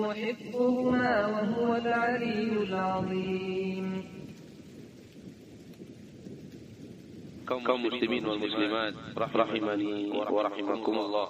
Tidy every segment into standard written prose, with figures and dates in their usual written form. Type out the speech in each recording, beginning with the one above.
حفظهما وهو العلي العظيم. kaum muslimin wal muslimat rahimani wa rahimakumullah.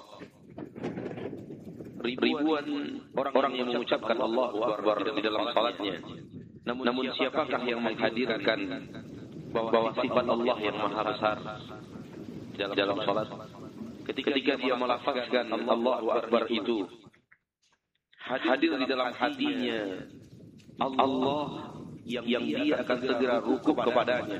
Ribuan orang yang mengucapkan Allahu Akbar di dalam salatnya. Namun siapakah yang menghadirkan bahwa sifat Allah yang maha besar dalam salat? Ketika dia melafazkan Allahu Akbar itu, hadir di dalam hatinya Allah yang dia akan segera rukuk kepadanya,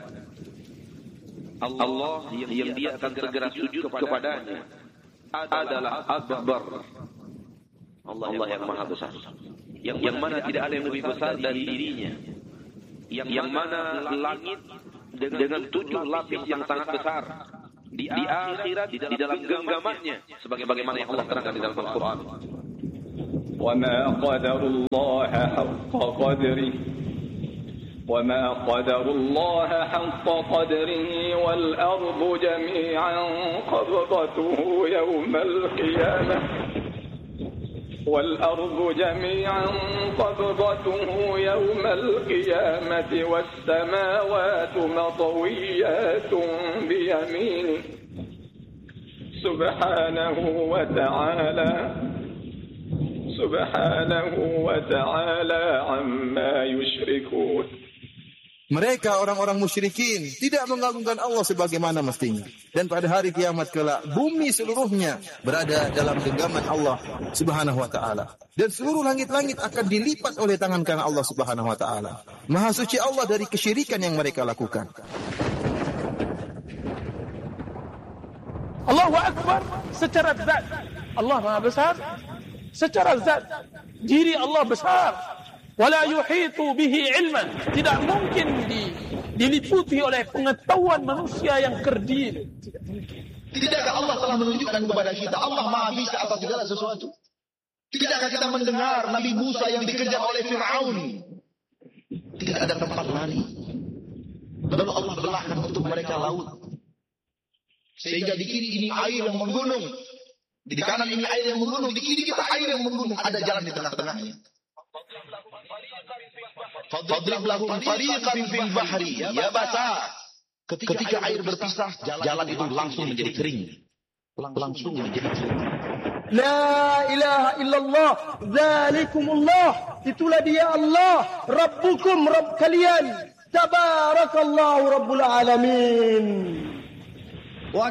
Allah yang dia akan segera sujud kepadanya adalah Akbar, Allah yang maha besar, yang mana tidak ada yang lebih besar dari dirinya, yang mana langit dengan 7 lapis yang sangat besar di akhirat di dalam genggamannya, sebagaimana yang Allah terangkan di dalam Al-Quran. وَمَا قَدَرُوا اللَّهَ حَقَّ قَدْرِهِ وَمَا قَدَرُوا اللَّهَ حَقَّ قَدْرِهِ وَالْأَرْضُ جَمِيعًا قَبْضَتُهُ يَوْمَ الْقِيَامَةِ والأرض جميعا قبضته يوم القيامة والسماوات مطويات بيمينه سبحانه وتعالى عما يشركون. Mereka orang-orang musyrikin tidak mengagungkan Allah sebagaimana mestinya. Dan pada hari kiamat kelak, bumi seluruhnya berada dalam genggaman Allah Subhanahu wa taala. Dan seluruh langit-langit akan dilipat oleh tangan kanan Allah Subhanahu wa taala. Maha suci Allah dari kesyirikan yang mereka lakukan. Allahu Akbar secara zat. Allah Maha besar secara zat. Diri Allah besar. Wala yuhitu bihi ilman, tidak mungkin diliputi oleh pengetahuan manusia yang kerdil. Tidak mungkin. Tidakkah Allah telah menunjukkan kepada kita Allah Maha bisa atas segala sesuatu? Tidakkah kita mendengar Nabi Musa yang dikejar oleh Fir'aun? Tidak ada tempat lari. Lalu Allah belahkan untuk mereka laut, sehingga di kiri ini air yang menggunung, di kanan ini air yang menggunung, di kiri kita air yang menggunung, ada jalan di tengah-tengahnya. Fadrib lahum fariqan fil bahri yabasa. Ketika air berpisah, jalan itu langsung menjadi kering. Langsung menjadi kering. La ilaha illallah, dzalikumullah. Itulah dia Allah, Rabbukum, Rabb kalian. Tabarakallahu Rabbul alamin.